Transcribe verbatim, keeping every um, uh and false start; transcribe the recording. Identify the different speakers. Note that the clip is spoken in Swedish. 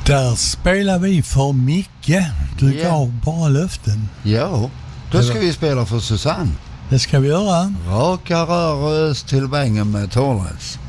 Speaker 1: Där spelar vi för Micke. Du
Speaker 2: Ja.
Speaker 1: gav bara löften.
Speaker 2: Ja, då ska vi spela för Susanne.
Speaker 1: Det ska vi göra.
Speaker 2: Raka rör och ös till Bängen med Torres.